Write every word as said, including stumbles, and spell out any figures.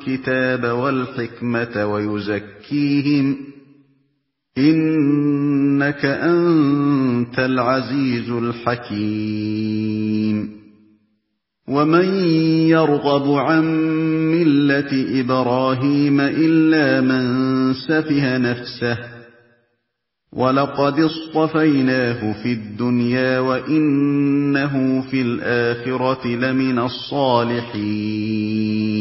الكتاب والحكمة ويزكيهم إنك أنت العزيز الحكيم ومن يرغب عن ملة إبراهيم إلا من سفه نفسه ولقد اصطفيناه في الدنيا وإنه في الآخرة لمن الصالحين